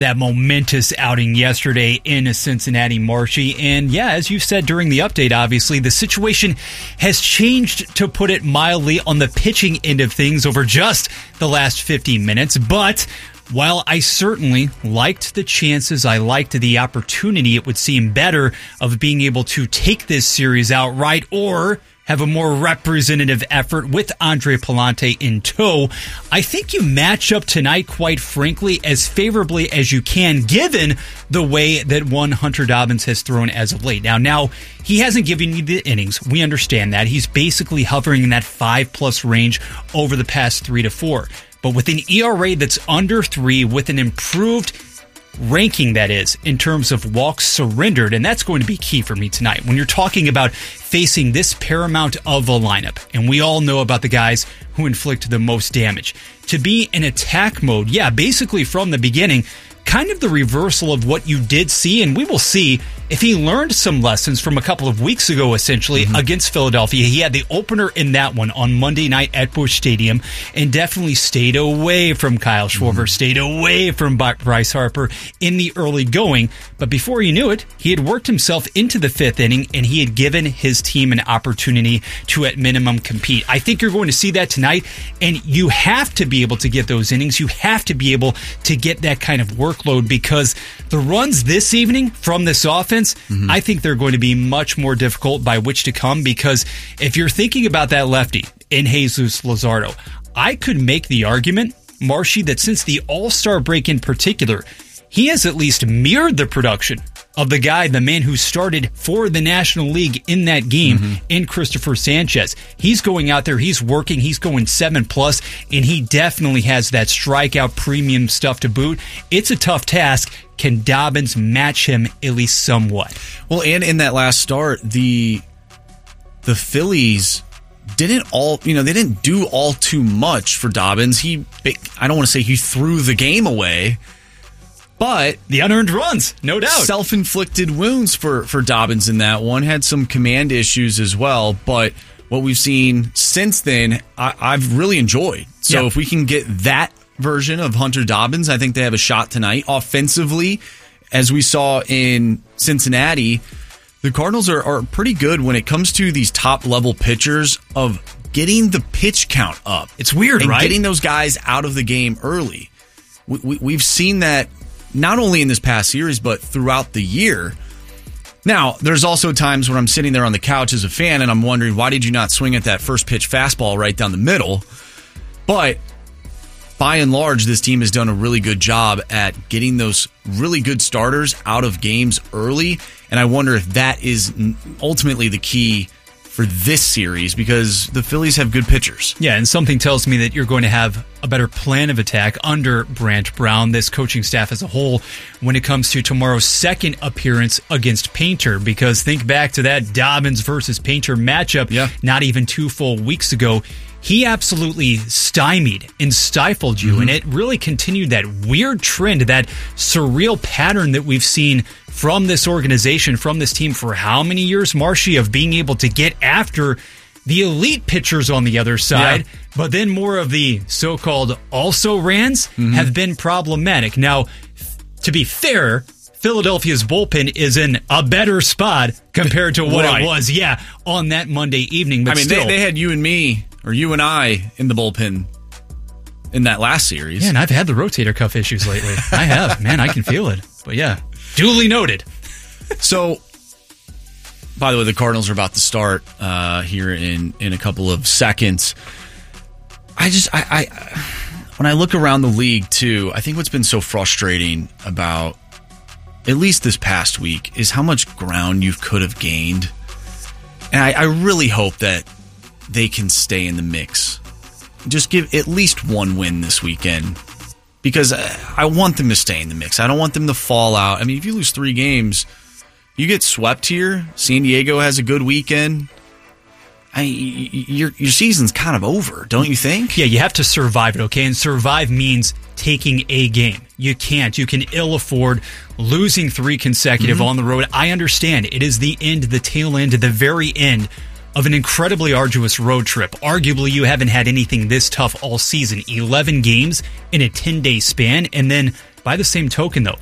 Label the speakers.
Speaker 1: that momentous outing yesterday in Cincinnati, Marshy. And yeah, as you said during the update, obviously, the situation has changed, to put it mildly, on the pitching end of things over just the last 15 minutes. But while I certainly liked the chances, I liked the opportunity, it would seem better, of being able to take this series outright or have a more representative effort with Andre Pallante in tow, I think you match up tonight, quite frankly, as favorably as you can, given the way that one Hunter Dobbins has thrown as of late. Now, he hasn't given you the innings. We understand that. He's basically hovering in that 5+ range over the past 3 to 4. But with an ERA that's under 3, with an improved ranking, that is, in terms of walks surrendered, and that's going to be key for me tonight. When you're talking about facing this paramount of a lineup, and we all know about the guys who inflict the most damage, to be in attack mode, yeah, basically from the beginning, kind of the reversal of what you did see, and we will see if he learned some lessons from a couple of weeks ago, essentially, against Philadelphia. He had the opener in that one on Monday night at Busch Stadium and definitely stayed away from Kyle Schwarber, stayed away from Bryce Harper in the early going. But before you knew it, he had worked himself into the 5th inning, and he had given his team an opportunity to, at minimum, compete. I think you're going to see that tonight, and you have to be able to get those innings. You have to be able to get that kind of workload, because the runs this evening from this offense, I think they're going to be much more difficult by which to come, because if you're thinking about that lefty in Jesus Luzardo, I could make the argument, Marshy, that since the All-Star break in particular, he has at least mirrored the production of the guy, the man who started for the National League in that game, in Christopher Sanchez. He's going out there, he's working, he's going 7+, and he definitely has that strikeout premium stuff to boot. It's a tough task. Can Dobbins match him at least somewhat?
Speaker 2: Well, and in that last start, the Phillies didn't they didn't do all too much for Dobbins. I don't want to say he threw the game away, but
Speaker 1: the unearned runs, no doubt.
Speaker 2: Self-inflicted wounds for Dobbins in that one. Had some command issues as well, but what we've seen since then, I've really enjoyed. So if we can get that version of Hunter Dobbins, I think they have a shot tonight. Offensively, as we saw in Cincinnati, the Cardinals are pretty good when it comes to these top-level pitchers of getting the pitch count up.
Speaker 1: It's weird, right?
Speaker 2: Getting those guys out of the game early. We've seen that not only in this past series, but throughout the year. Now, there's also times when I'm sitting there on the couch as a fan and I'm wondering, why did you not swing at that first pitch fastball right down the middle? But by and large, this team has done a really good job at getting those really good starters out of games early. And I wonder if that is ultimately the key for this series, because the Phillies have good pitchers.
Speaker 1: Yeah, and something tells me that you're going to have a better plan of attack under Brant Brown, this coaching staff as a whole, when it comes to tomorrow's second appearance against Painter. Because think back to that Dobbins versus Painter matchup not even 2 full weeks ago. He absolutely stymied and stifled you, and it really continued that weird trend, that surreal pattern that we've seen from this organization, from this team for how many years, Marshy, of being able to get after the elite pitchers on the other side, but then more of the so-called also-rans have been problematic. Now, to be fair, Philadelphia's bullpen is in a better spot compared to what it was, on that Monday evening. But still,
Speaker 2: they had you and me, or you and I, in the bullpen in that last series.
Speaker 1: Yeah, and I've had the rotator cuff issues lately. I have. Man, I can feel it. But yeah, duly noted.
Speaker 2: So, by the way, the Cardinals are about to start here in a couple of seconds. I when I look around the league, too, I think what's been so frustrating about at least this past week is how much ground you could have gained. And I really hope that they can stay in the mix. Just give at least one win this weekend, because I want them to stay in the mix. I don't want them to fall out. I mean, if you lose 3 games, you get swept here. San Diego has a good weekend. Your season's kind of over, don't you think?
Speaker 1: Yeah, you have to survive it, okay? And survive means taking a game. You can't. You can ill afford losing 3 consecutive on the road. I understand. It is the end, the tail end, the very end of an incredibly arduous road trip. Arguably, you haven't had anything this tough all season. 11 games in a 10-day span. And then, by the same token, though,